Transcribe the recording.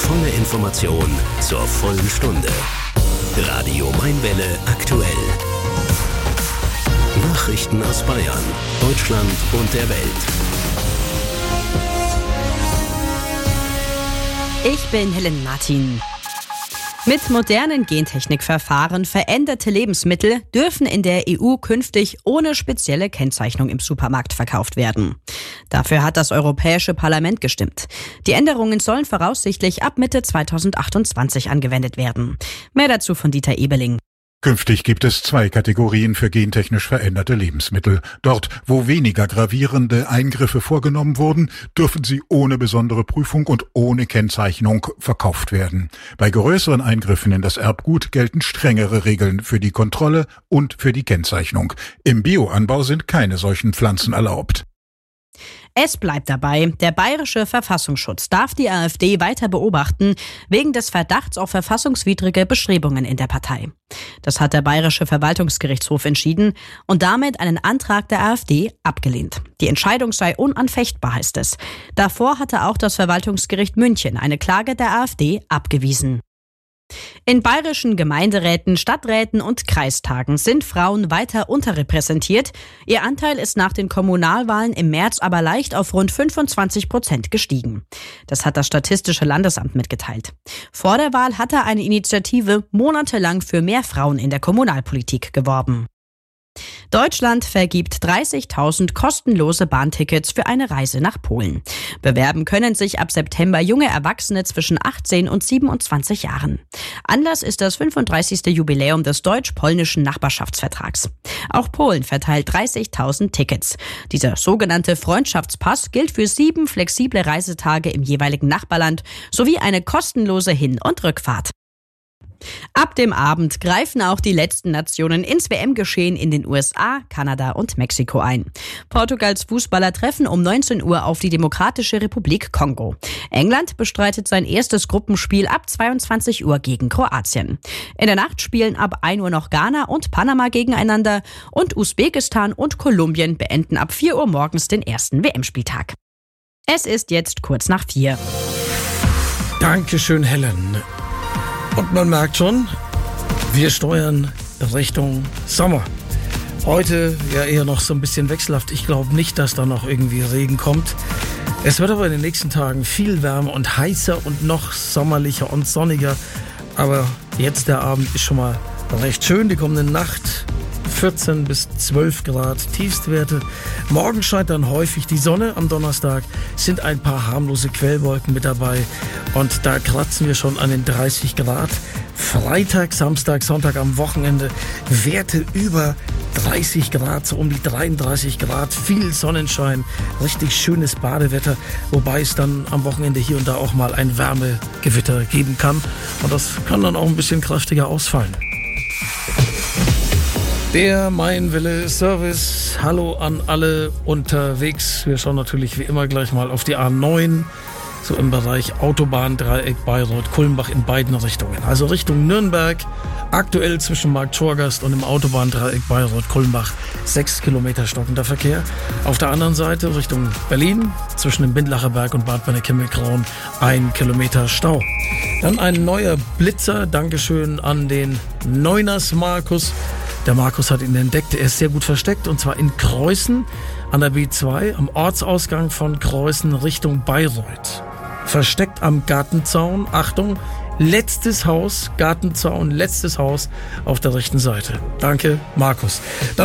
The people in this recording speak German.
volle Information zur vollen Stunde. Radio Mainwelle aktuell. Nachrichten aus Bayern, Deutschland und der Welt. Ich bin Helen Martin. Mit modernen Gentechnikverfahren veränderte Lebensmittel dürfen in der EU künftig ohne spezielle Kennzeichnung im Supermarkt verkauft werden. Dafür hat das Europäische Parlament gestimmt. Die Änderungen sollen voraussichtlich ab Mitte 2028 angewendet werden. Mehr dazu von Dieter Ebeling. Künftig gibt es 2 Kategorien für gentechnisch veränderte Lebensmittel. Dort, wo weniger gravierende Eingriffe vorgenommen wurden, dürfen sie ohne besondere Prüfung und ohne Kennzeichnung verkauft werden. Bei größeren Eingriffen in das Erbgut gelten strengere Regeln für die Kontrolle und für die Kennzeichnung. Im Bioanbau sind keine solchen Pflanzen erlaubt. Es bleibt dabei, der bayerische Verfassungsschutz darf die AfD weiter beobachten, wegen des Verdachts auf verfassungswidrige Bestrebungen in der Partei. Das hat der bayerische Verwaltungsgerichtshof entschieden und damit einen Antrag der AfD abgelehnt. Die Entscheidung sei unanfechtbar, heißt es. Davor hatte auch das Verwaltungsgericht München eine Klage der AfD abgewiesen. In bayerischen Gemeinderäten, Stadträten und Kreistagen sind Frauen weiter unterrepräsentiert. Ihr Anteil ist nach den Kommunalwahlen im März aber leicht auf rund 25% gestiegen. Das hat das Statistische Landesamt mitgeteilt. Vor der Wahl hatte eine Initiative monatelang für mehr Frauen in der Kommunalpolitik geworben. Deutschland vergibt 30.000 kostenlose Bahntickets für eine Reise nach Polen. Bewerben können sich ab September junge Erwachsene zwischen 18 und 27 Jahren. Anlass ist das 35. Jubiläum des deutsch-polnischen Nachbarschaftsvertrags. Auch Polen verteilt 30.000 Tickets. Dieser sogenannte Freundschaftspass gilt für 7 flexible Reisetage im jeweiligen Nachbarland sowie eine kostenlose Hin- und Rückfahrt. Ab dem Abend greifen auch die letzten Nationen ins WM-Geschehen in den USA, Kanada und Mexiko ein. Portugals Fußballer treffen um 19 Uhr auf die Demokratische Republik Kongo. England bestreitet sein erstes Gruppenspiel ab 22 Uhr gegen Kroatien. In der Nacht spielen ab 1 Uhr noch Ghana und Panama gegeneinander und Usbekistan und Kolumbien beenden ab 4 Uhr morgens den ersten WM-Spieltag. Es ist jetzt kurz nach 4. Dankeschön, Helen. Und man merkt schon, wir steuern Richtung Sommer. Heute ja eher noch so ein bisschen wechselhaft. Ich glaube nicht, dass da noch irgendwie Regen kommt. Es wird aber in den nächsten Tagen viel wärmer und heißer und noch sommerlicher und sonniger. Aber jetzt der Abend ist schon mal recht schön. Die kommende Nacht 14 bis 12 Grad Tiefstwerte. Morgen scheint dann häufig die Sonne. Am Donnerstag sind ein paar harmlose Quellwolken mit dabei. Und da kratzen wir schon an den 30 Grad. Freitag, Samstag, Sonntag am Wochenende Werte über 30 Grad, so um die 33 Grad. Viel Sonnenschein, richtig schönes Badewetter. Wobei es dann am Wochenende hier und da auch mal ein Wärmegewitter geben kann. Und das kann dann auch ein bisschen kräftiger ausfallen. Der Mainwelle Service. Hallo an alle unterwegs. Wir schauen natürlich wie immer gleich mal auf die A9. So im Bereich Autobahndreieck Bayreuth-Kulmbach in beiden Richtungen. Also Richtung Nürnberg. Aktuell zwischen Markt Schorgast und im Autobahndreieck Bayreuth-Kulmbach 6 Kilometer stockender Verkehr. Auf der anderen Seite Richtung Berlin zwischen dem Bindlacher Berg und Bad Meinecke-Mückrauen 1 Kilometer Stau. Dann ein neuer Blitzer. Dankeschön an den Neuners Markus. Der Markus hat ihn entdeckt. Er ist sehr gut versteckt und zwar in Kreußen an der B2 am Ortsausgang von Kreußen Richtung Bayreuth. Versteckt am Gartenzaun. Achtung, letztes Haus, Gartenzaun, letztes Haus auf der rechten Seite. Danke, Markus.